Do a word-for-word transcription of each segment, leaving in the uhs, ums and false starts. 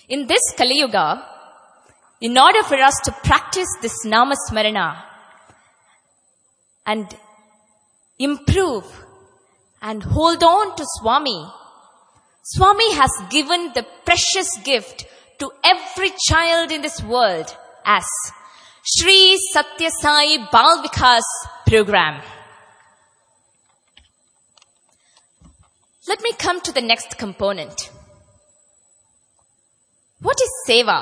In this Kali Yuga, in order for us to practice this Namasmarana and improve and hold on to Swami, Swami has given the precious gift to every child in this world as Shri Satya Sai Bal Vikas program. Let me come to the next component. What is Seva?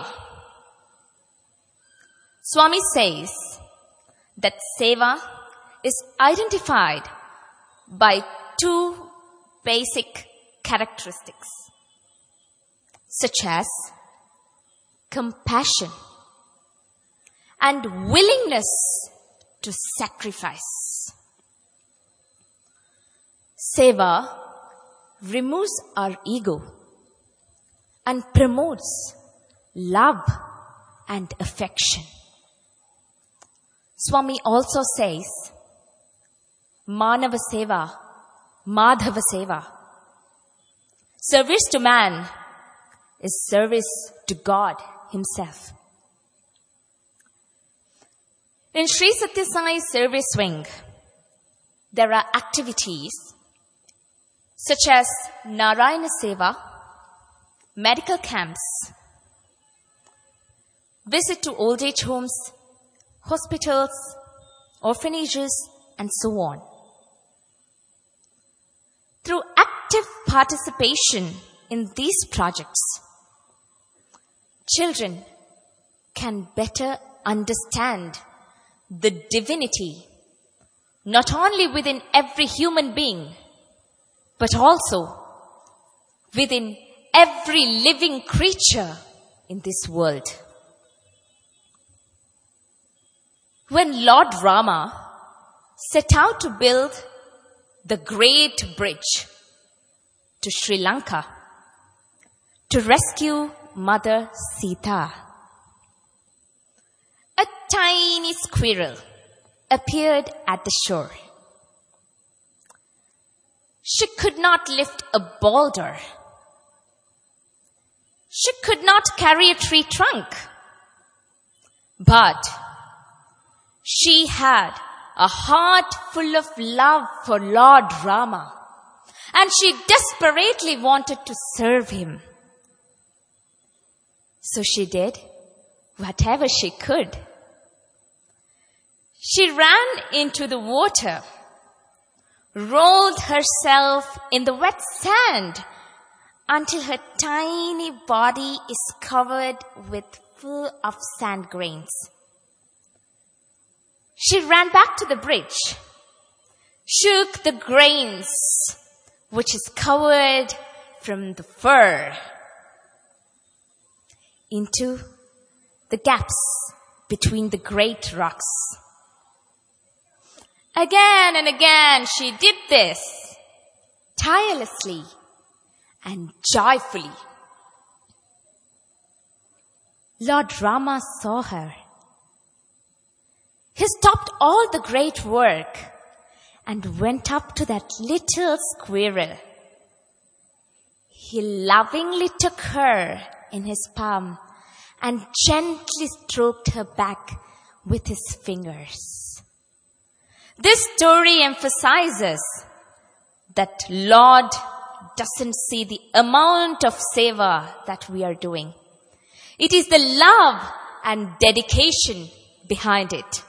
Swami says that Seva is identified by two basic characteristics, such as compassion and willingness to sacrifice. Seva removes our ego and promotes love and affection. Swami also says, Manava Seva, Madhava Seva. Service to man is service to God Himself. In Sri Satya Sai service wing, there are activities such as Narayana Seva, medical camps, visit to old age homes, hospitals, orphanages, and so on. Through active participation in these projects, children can better understand the divinity not only within every human being, but also within every living creature in this world. When Lord Rama set out to build the great bridge to Sri Lanka to rescue Mother Sita, a tiny squirrel appeared at the shore. She could not lift a boulder. She could not carry a tree trunk. But she had a heart full of love for Lord Rama, and she desperately wanted to serve him. So she did whatever she could. She ran into the water, rolled herself in the wet sand until her tiny body is covered with full of sand grains. She ran back to the bridge, shook the grains, which is covered from the fur, into the gaps between the great rocks. Again and again she did this, tirelessly and joyfully. Lord Rama saw her. He stopped all the great work and went up to that little squirrel. He lovingly took her in his palm and gently stroked her back with his fingers. This story emphasizes that Lord doesn't see the amount of seva that we are doing. It is the love and dedication behind it.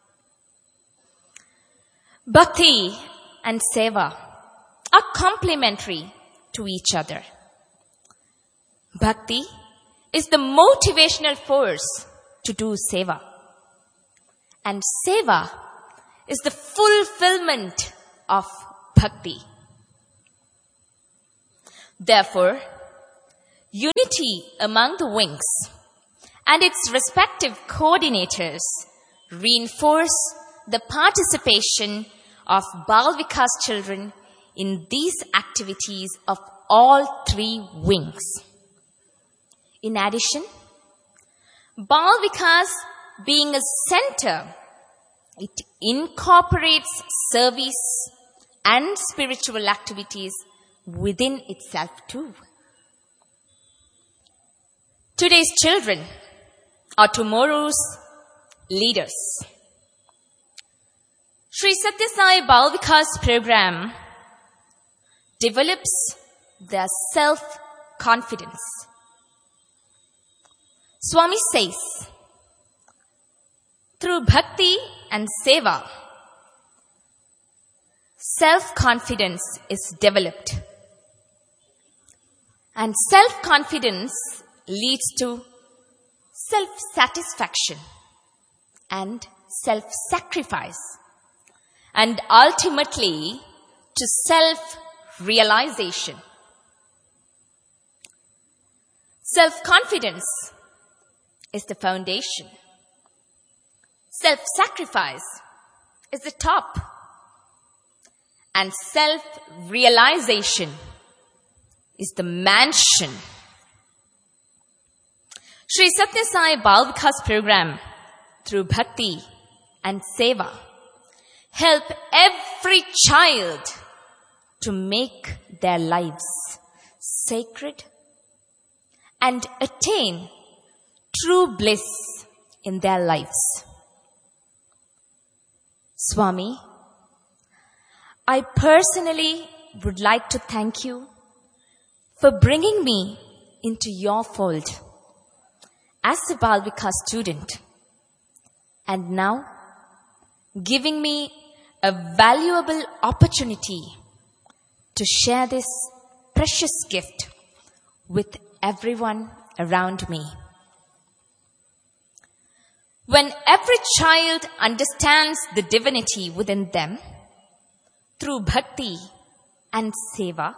Bhakti and seva are complementary to each other. Bhakti is the motivational force to do seva. And seva is the fulfillment of bhakti. Therefore, unity among the wings and its respective coordinators reinforce the participation of Bal Vikas children in these activities of all three wings. In addition, Bal Vikas being a center, it incorporates service and spiritual activities within itself too. Today's children are tomorrow's leaders. Sri Sathya Sai Bal Vikas program develops their self-confidence. Swami says, through bhakti and seva, self-confidence is developed. And self-confidence leads to self-satisfaction and self-sacrifice, and ultimately to self-realization. Self-confidence is the foundation. Self-sacrifice is the top. And self-realization is the mansion. Sri Sathya Sai Bal Vikas program through bhakti and seva help every child to make their lives sacred and attain true bliss in their lives. Swami, I personally would like to thank you for bringing me into your fold as a Bal Vikas student, and now giving me a valuable opportunity to share this precious gift with everyone around me. When every child understands the divinity within them through bhakti and seva,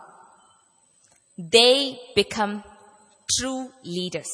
they become true leaders.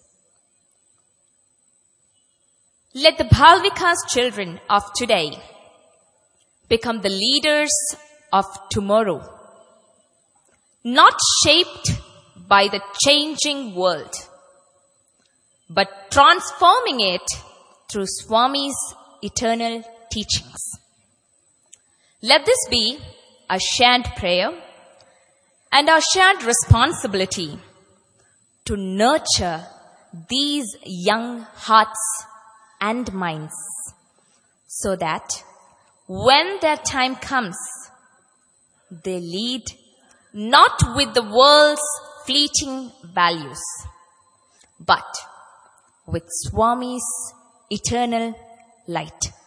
Let the Bal Vikas children of today become the leaders of tomorrow, not shaped by the changing world, but transforming it through Swami's eternal teachings. Let this be a shared prayer and our shared responsibility to nurture these young hearts and minds, so that when their time comes, they lead not with the world's fleeting values, but with Swami's eternal light.